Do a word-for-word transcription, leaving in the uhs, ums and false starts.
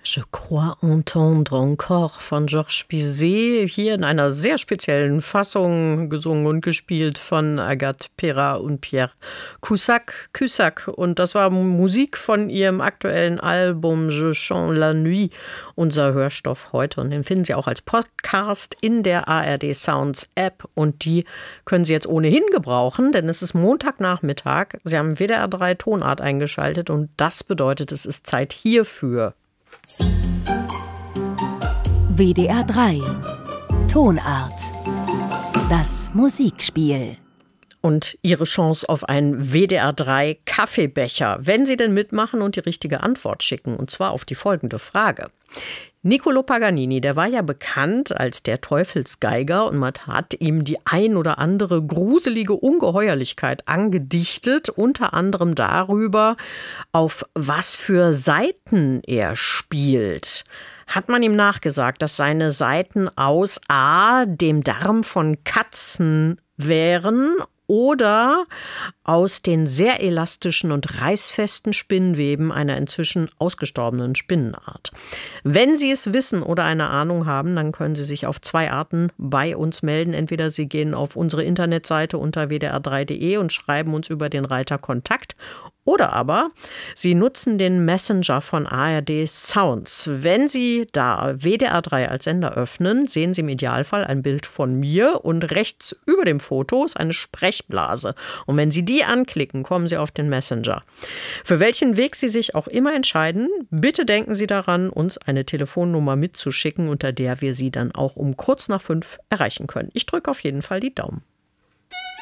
Je crois entendre encore von Georges Bizet, hier in einer sehr speziellen Fassung, gesungen und gespielt von Agathe Perra und Pierre Cusack. Cusack. Und das war Musik von ihrem aktuellen Album Je chante la nuit, unser Hörstoff heute. Und den finden Sie auch als Podcast in der A R D Sounds App. Und die können Sie jetzt ohnehin gebrauchen, denn es ist Montagnachmittag. Sie haben W D R drei Tonart eingeschaltet und das bedeutet, es ist Zeit hierfür. W D R drei Tonart. Das Musikspiel. Und Ihre Chance auf einen W D R drei Kaffeebecher, wenn Sie denn mitmachen und die richtige Antwort schicken. Und zwar auf die folgende Frage. Niccolò Paganini, der war ja bekannt als der Teufelsgeiger und man hat ihm die ein oder andere gruselige Ungeheuerlichkeit angedichtet, unter anderem darüber, auf was für Saiten er spielt. Hat man ihm nachgesagt, dass seine Saiten aus A, dem Darm von Katzen wären oder aus den sehr elastischen und reißfesten Spinnweben einer inzwischen ausgestorbenen Spinnenart. Wenn Sie es wissen oder eine Ahnung haben, dann können Sie sich auf zwei Arten bei uns melden. Entweder Sie gehen auf unsere Internetseite unter w d r drei punkt d e und schreiben uns über den Reiter Kontakt. Oder aber Sie nutzen den Messenger von A R D Sounds. Wenn Sie da W D R drei als Sender öffnen, sehen Sie im Idealfall ein Bild von mir und rechts über dem Foto ist eine Sprechblase. Und wenn Sie die anklicken, kommen Sie auf den Messenger. Für welchen Weg Sie sich auch immer entscheiden, bitte denken Sie daran, uns eine Telefonnummer mitzuschicken, unter der wir Sie dann auch um kurz nach fünf erreichen können. Ich drücke auf jeden Fall die Daumen.